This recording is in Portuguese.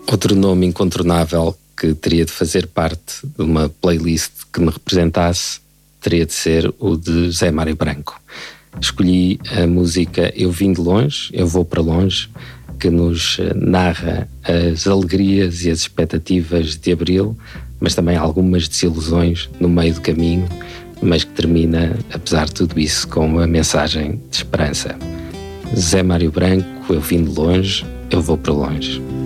Outro nome incontornável que teria de fazer parte de uma playlist que me representasse teria de ser o de José Mário Branco. Escolhi a música Eu Vim de Longe, Eu Vou para Longe, que nos narra as alegrias e as expectativas de Abril, mas também algumas desilusões no meio do caminho, mas que termina, apesar de tudo isso, com uma mensagem de esperança. José Mário Branco, Eu Vim de Longe, Eu Vou para Longe.